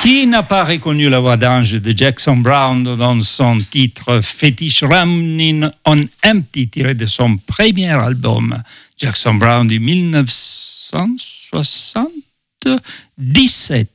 Qui n'a pas reconnu la voix d'ange de Jackson Browne dans son titre Fetish Running on Empty, tiré de son premier album Jackson Browne de 1977.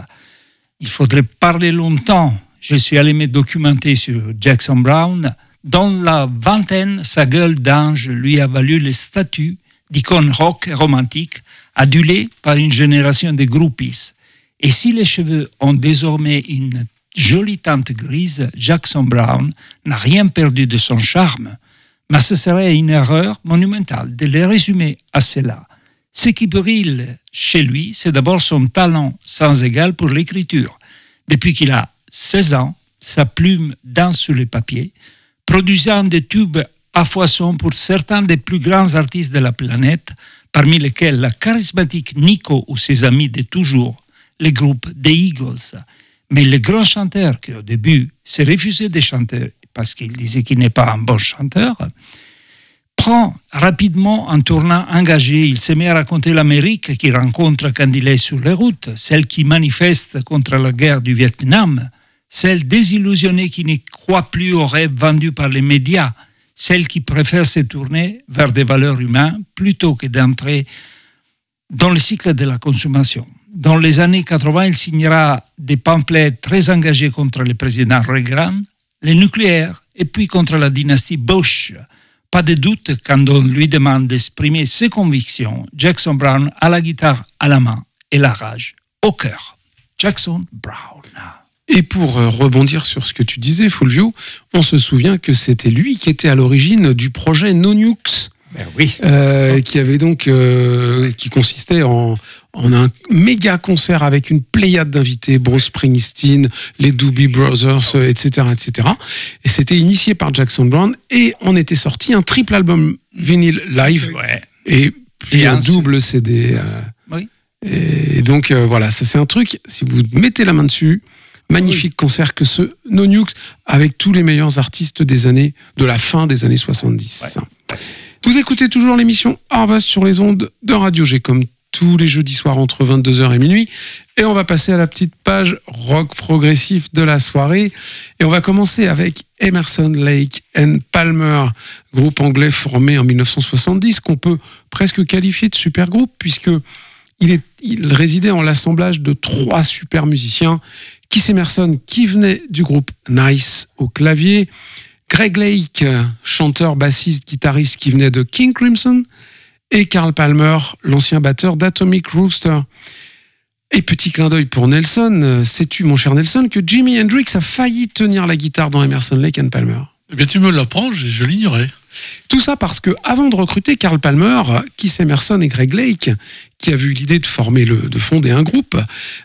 Il faudrait parler longtemps. Je suis allé me documenter sur Jackson Browne. Dans la vingtaine, sa gueule d'ange lui a valu le statut d'icône rock et romantique, adulé par une génération de groupies. Et si les cheveux ont désormais une jolie teinte grise, Jackson Browne n'a rien perdu de son charme. Mais ce serait une erreur monumentale de le résumer à cela. Ce qui brille chez lui, c'est d'abord son talent sans égal pour l'écriture. Depuis qu'il a 16 ans, sa plume danse sur les papiers, produisant des tubes à foison pour certains des plus grands artistes de la planète, parmi lesquels la charismatique Nico ou ses amis de toujours, le groupe The Eagles. Mais le grand chanteur, qui au début s'est refusé de chanter parce qu'il disait qu'il n'est pas un bon chanteur, prend rapidement un tournant engagé. Il se met à raconter l'Amérique qu'il rencontre quand il est sur les routes, celle qui manifeste contre la guerre du Vietnam, celle désillusionnée qui ne croit plus aux rêves vendus par les médias, celle qui préfère se tourner vers des valeurs humaines plutôt que d'entrer dans le cycle de la consommation. Dans les années 80, il signera des pamphlets très engagés contre le président Reagan, le nucléaire et puis contre la dynastie Bush. Pas de doute quand on lui demande d'exprimer ses convictions, Jackson Browne a la guitare à la main et la rage au cœur. Jackson Browne. Et pour rebondir sur ce que tu disais, Fulvio, on se souvient que c'était lui qui était à l'origine du projet No Nukes. Ben oui. Qui avait donc qui consistait en un méga concert avec une pléiade d'invités, Bruce Springsteen, les Doobie Brothers, etc., etc. Et c'était initié par Jackson Browne et on était sorti un triple album vinyle live et puis un double CD. Oui. Et donc voilà, ça c'est un truc. Si vous mettez la main dessus, magnifique concert que ce No Nukes avec tous les meilleurs artistes de la fin des années 70. Ouais. Vous écoutez toujours l'émission Harvest sur les ondes de Radio G comme tous les jeudis soirs entre 22h et minuit. Et on va passer à la petite page rock progressif de la soirée. Et on va commencer avec Emerson, Lake and Palmer, groupe anglais formé en 1970 qu'on peut presque qualifier de super groupe puisque il résidait en l'assemblage de 3 super musiciens. Keith Emerson qui venait du groupe Nice au clavier, Greg Lake, chanteur, bassiste, guitariste qui venait de King Crimson, et Carl Palmer, l'ancien batteur d'Atomic Rooster. Et petit clin d'œil pour Nelson, sais-tu mon cher Nelson que Jimi Hendrix a failli tenir la guitare dans Emerson, Lake and Palmer? Eh bien tu me l'apprends, je l'ignorais. Tout ça parce que avant de recruter Carl Palmer, Keith Emerson et Greg Lake, qui avaient eu l'idée de fonder un groupe,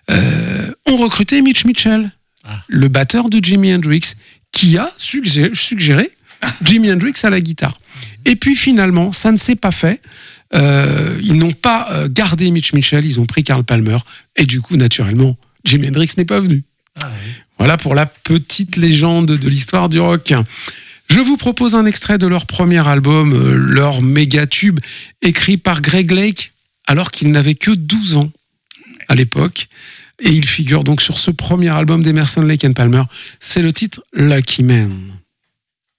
ont recruté Mitch Mitchell, le batteur de Jimi Hendrix, qui a suggéré Jimi Hendrix à la guitare. Et puis finalement, ça ne s'est pas fait. Ils n'ont pas gardé Mitch Mitchell, ils ont pris Carl Palmer. Et du coup, naturellement, Jimi Hendrix n'est pas venu. Voilà pour la petite légende de l'histoire du rock. Je vous propose un extrait de leur premier album, leur méga tube, écrit par Greg Lake, alors qu'il n'avait que 12 ans à l'époque. Et il figure donc sur ce premier album d'Emerson, Lake and Palmer. C'est le titre Lucky Man.